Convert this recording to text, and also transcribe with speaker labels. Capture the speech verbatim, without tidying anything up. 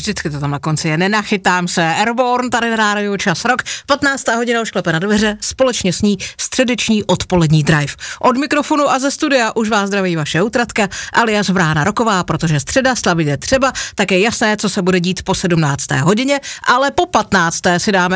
Speaker 1: vždycky to tam na konci je, nenachytám se. Airborne, tady na rádiu Čas Rock, patnáctá hodina už klepe na dveře, společně s ní středeční odpolední drive. Od mikrofonu a ze studia už vás zdraví vaše útratka, alias Vrána Roková, protože středa slavit je třeba, tak je jasné, co se bude dít po sedmnácté hodině, ale po patnácté si dáme